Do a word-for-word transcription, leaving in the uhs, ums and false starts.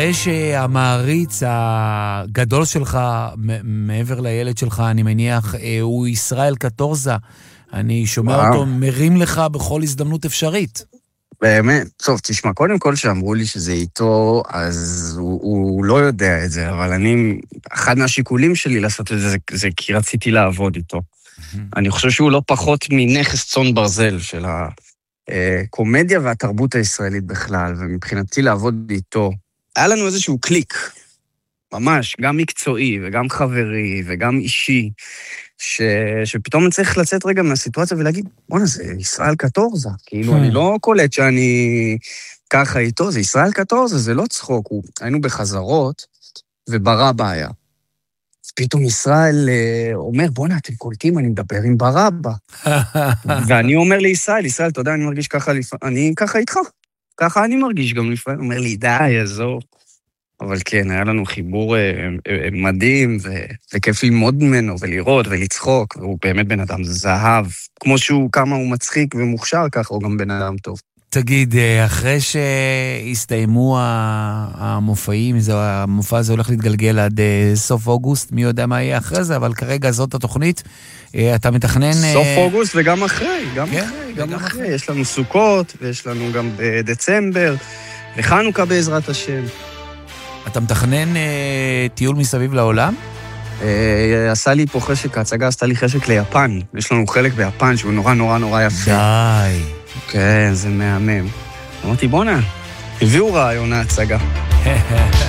אחרי שהמעריץ הגדול שלך, מעבר לילד שלך, אני מניח, הוא ישראל קטורזה, אני שומע וואו. אותו מרים לך בכל הזדמנות אפשרית. באמת, טוב, תשמע, קודם כל שאמרו לי שזה איתו, אז הוא, הוא לא יודע את זה, אבל אני, אחד מהשיקולים שלי לעשות את זה, זה, זה כי רציתי לעבוד איתו. Mm-hmm. אני חושב שהוא לא פחות מנכס צאן ברזל של הקומדיה והתרבות הישראלית בכלל, ומבחינתי לעבוד איתו, היה לנו איזשהו קליק, ממש, גם מקצועי וגם חברי וגם אישי, ש... שפתאום אני צריך לצאת רגע מהסיטואציה ולהגיד, בוא'נה, זה ישראל קטורזה, כאילו אני לא קולט שאני ככה איתו, זה ישראל קטורזה, זה לא צחוק, הוא... היינו בחזרות וברבא היה. פתאום ישראל אומר, בוא'נה, אתם קולטים, אני מדבר עם ברבא. ואני אומר לישראל, ישראל, אתה יודע, אני מרגיש ככה, לפ... אני ככה איתך, ככה אני מרגיש גם לפעמים, הוא אומר לי, די, עזוב. אבל כן, היה לנו חיבור אה, אה, מדהים, ו- וכיף ללמוד ממנו, ולראות, ולצחוק, והוא באמת בן אדם זהב. כמו שהוא, כמה הוא מצחיק ומוכשר, ככה הוא גם בן אדם טוב. תגיד, אחרי שהסתיימו המופעים, המופע הזה הולך להתגלגל עד סוף אוגוסט, מי יודע מה יהיה אחרי זה, אבל כרגע זאת התוכנית, אתה מתכנן... סוף אוגוסט וגם אחרי, גם אחרי, גם אחרי. יש לנו סוכות, ויש לנו גם בדצמבר, וחנוכה בעזרת השם. אתה מתכנן אה, טיול מסביב לעולם? אה, עשה לי פה חשק, ההצגה עשתה לי חשק ליפן. יש לנו חלק ביפן שהוא נורא נורא נורא יפה. די. כן, זה מהמם. אמרתי, בונה, הביאו רעיון ההצגה.